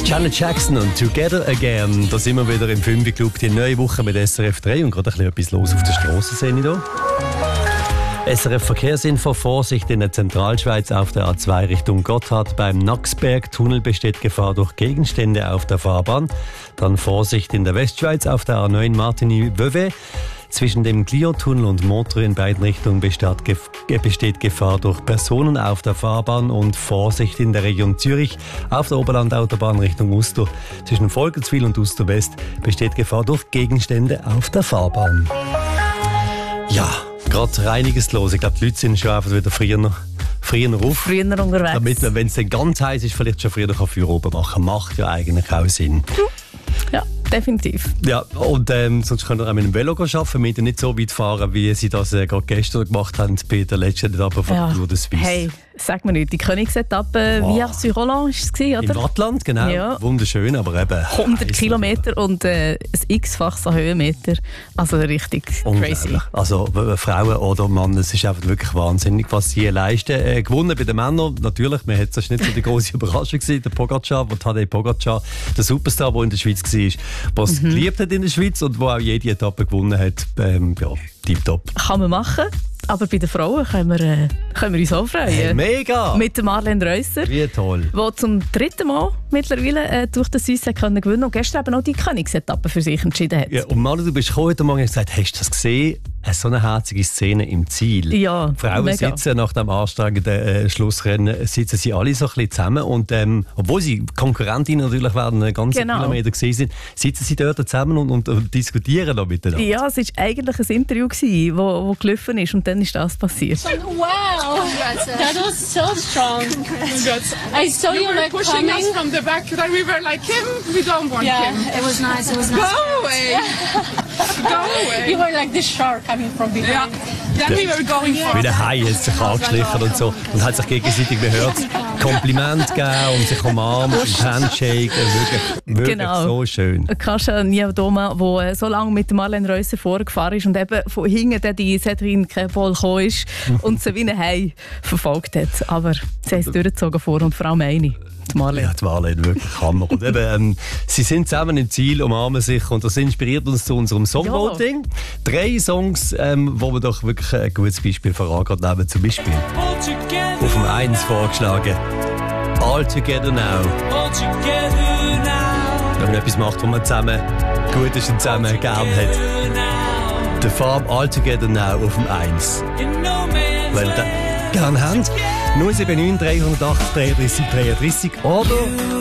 Janet Jackson und Together Again. Da sind wir wieder im 5 Club, die neue Woche mit SRF 3 und gerade ein bisschen etwas los auf der Straße sehe ich hier. SRF Verkehrsinfo: Vorsicht in der Zentralschweiz auf der A2 Richtung Gotthard. Beim Naxberg-Tunnel besteht Gefahr durch Gegenstände auf der Fahrbahn. Dann Vorsicht in der Westschweiz auf der A9 Martigny-Vevey. Zwischen dem Clio-Tunnel und Montreux in beiden Richtungen besteht Gefahr durch Personen auf der Fahrbahn und Vorsicht in der Region Zürich auf der Oberlandautobahn Richtung Uster. Zwischen Volkenswil und Uster West besteht Gefahr durch Gegenstände auf der Fahrbahn. Ja, gerade einiges los. Ich glaube, die Leute sind schon einfach wieder früher auf. Früher unterwegs. Damit man, wenn es dann ganz heiß ist, vielleicht schon früher für oben machen. Macht ja eigentlich auch Sinn. Ja, definitiv. Ja, und sonst können wir auch mit dem Velo arbeiten. Wir müssen nicht so weit fahren, wie sie das gerade gestern gemacht haben bei der letzten Etappe von der Tour de Suisse. Hey, sag mir nicht, die Königsetappe via Sur-Roland war es, oder? Im Wattland, genau. Ja. Wunderschön, aber eben 100 Kilometer und ein x-faches an Höhenmeter. Also richtig crazy. Also Frauen oder Mann, es ist einfach wirklich wahnsinnig, was sie leisten. Gewonnen bei den Männern, natürlich, das war nicht so die grosse Überraschung gewesen. Der Pogacar, Tadej Pogacar, der Superstar, der in der Schweiz war, der es geliebt hat in der Schweiz und der auch jede Etappe gewonnen hat. Ja, tipptopp. Kann man machen. Aber bei den Frauen können wir uns auch freuen. Hey, mega! Mit Marlene Reusser. Wie toll. Die zum 3. Mal mittlerweile durch den Suisse gewinnen konnte und gestern eben auch die Königsetappe für sich entschieden hat. Ja, und Marlene, du bist heute Morgen und gesagt, hast du das gesehen? So eine herzige Szene im Ziel. Ja, Frauen mega. sitzen nach dem anstrengenden Schlussrennen sitzen sie alle so ein bisschen zusammen und obwohl sie Konkurrentinnen natürlich während einen ganzen Kilometer gewesen sind, sitzen sie dort zusammen und diskutieren noch miteinander. Ja, es war eigentlich ein Interview, das gelaufen ist und dann ist das passiert. Wow, that was so strong. I saw you like pushing coming. us from the back. Then we were like, him, we don't want Yeah, him. it was nice. It was nice. Go away. Go away. You were like the shark coming from behind. Yeah. Then we were going for Wie der Hai hat sich angeschlichen und so und hat sich gegenseitig gehört, Kompliment gegeben und sich umarmt und Handshake. Wirklich so schön. Kasia Niewiadoma, die so lange mit Marlene Reusser vorgefahren ist und eben von hinten dann die Cédric Krepol gekommen ist und sie wie ein Hai verfolgt hat. Aber sie haben es durchgezogen vor und vor allem eine. Die Marlene. Ja, die Marlene, wirklich Hammer. Und eben, sie sind zusammen im Ziel, umarmen sich und das inspiriert uns zu unserem Songvoting. 3 Songs, wo wir doch wirklich ein gutes Beispiel voran nehmen. Zum Beispiel auf dem 1 vorgeschlagen. All Together Now. Wenn man etwas macht, wo man zusammen gut ist und zusammen gern hat. The Farm, All Together Now auf dem 1. Wenn ihr das gern habt, 079 380 33 33 oder